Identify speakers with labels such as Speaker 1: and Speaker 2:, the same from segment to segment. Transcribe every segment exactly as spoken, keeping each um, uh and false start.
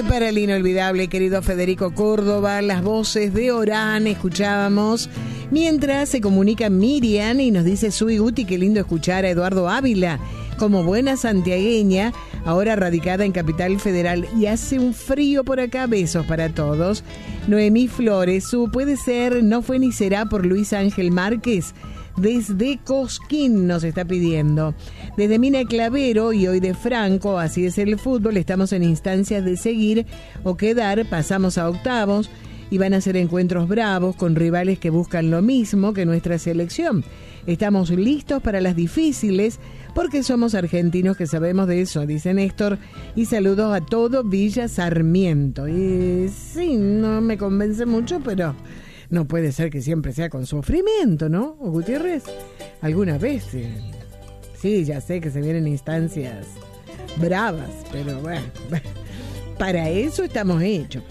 Speaker 1: Para el inolvidable querido Federico Córdoba, las voces de Orán escuchábamos, mientras se comunica Miriam y nos dice: Sui Guti, qué lindo escuchar a Eduardo Ávila, como buena santiagueña, ahora radicada en Capital Federal, y hace un frío por acá, besos para todos. Noemí Flores, su puede ser, no fue ni será, por Luis Ángel Márquez, desde Cosquín nos está pidiendo. Desde Mina Clavero y hoy de Franco, así es el fútbol, estamos en instancias de seguir o quedar, pasamos a octavos y van a ser encuentros bravos con rivales que buscan lo mismo que nuestra selección. Estamos listos para las difíciles porque somos argentinos que sabemos de eso, dice Néstor, y saludos a todo Villa Sarmiento. Y sí, no me convence mucho, pero no puede ser que siempre sea con sufrimiento, ¿no, Gutiérrez? Alguna vez, sí, sí, ya sé que se vienen instancias bravas, pero bueno, para eso estamos hechos.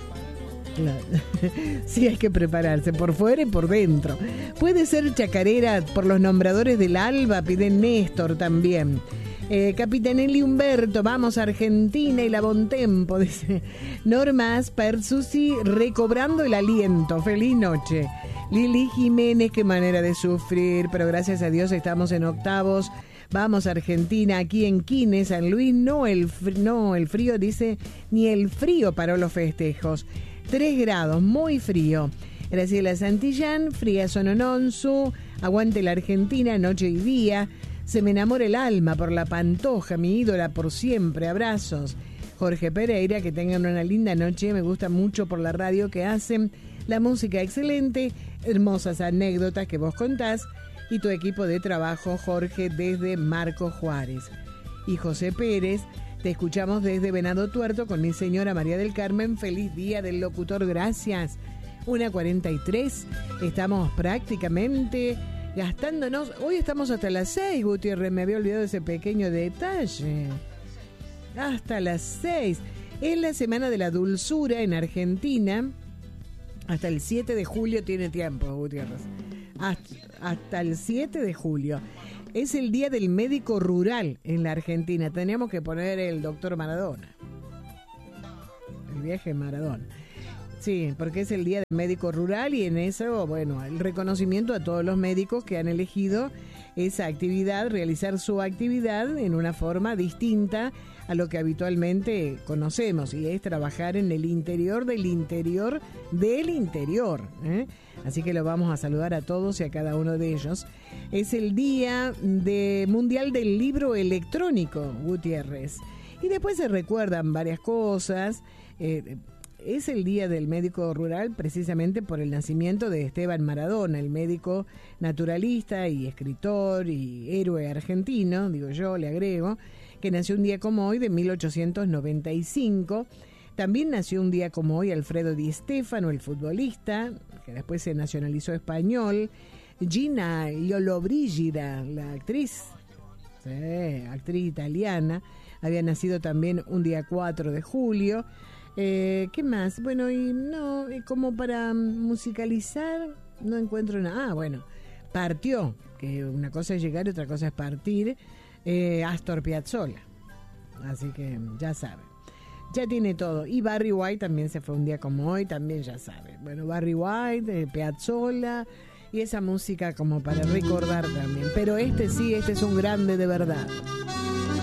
Speaker 1: Sí, hay que prepararse por fuera y por dentro. Puede ser chacarera por los nombradores del Alba, pide Néstor también. Eh, Capitanelli Humberto, vamos a Argentina y la Bontempo, dice Norma Aspersusi, recobrando el aliento. Feliz noche. Lili Jiménez, qué manera de sufrir, pero gracias a Dios estamos en octavos. Vamos a Argentina, aquí en Quines, San Luis, no el, fr- no el frío, dice, ni el frío paró los festejos. Tres grados, muy frío. Graciela Santillán, fría Sonononsu, aguante la Argentina, noche y día. Se me enamora el alma por la Pantoja, mi ídola por siempre, abrazos. Jorge Pereira, que tengan una linda noche, me gusta mucho por la radio que hacen, la música excelente, hermosas anécdotas que vos contás y tu equipo de trabajo, Jorge, desde Marco Juárez. Y José Pérez, te escuchamos desde Venado Tuerto con mi señora María del Carmen. Feliz día del locutor, gracias. una cuarenta y tres, estamos prácticamente gastándonos. Hoy estamos hasta las seis, Gutiérrez, me había olvidado ese pequeño detalle. Hasta las seis. Es la semana de la dulzura en Argentina. Hasta el siete de julio tiene tiempo, Gutiérrez. Hasta, hasta el siete de julio. Es el día del médico rural en la Argentina. Teníamos que poner el doctor Maradona. El viaje Maradona. Sí, porque es el día del médico rural y en eso, bueno, el reconocimiento a todos los médicos que han elegido esa actividad, realizar su actividad en una forma distinta a lo que habitualmente conocemos, y es trabajar en el interior del interior del interior, ¿eh? Así que lo vamos a saludar a todos y a cada uno de ellos. Es el día de mundial del libro electrónico, Gutiérrez. Y después se recuerdan varias cosas. Eh, es el día del médico rural precisamente por el nacimiento de Esteban Maradona, el médico naturalista y escritor y héroe argentino, digo yo, le agrego, que nació un día como hoy de mil ochocientos noventa y cinco. También nació un día como hoy Alfredo Di Stéfano, el futbolista, que después se nacionalizó español. Gina Lollobrigida, la actriz, sí, actriz italiana, había nacido también un día cuatro de julio. Eh, ¿Qué más? Bueno, y no, como para musicalizar, no encuentro nada. Ah, bueno, partió, que una cosa es llegar y otra cosa es partir, eh, Astor Piazzolla. Así que ya saben. Ya tiene todo. Y Barry White también se fue un día como hoy, también ya sabe. Bueno, Barry White, eh, Piazzolla y esa música como para recordar también. Pero este sí, este es un grande de verdad.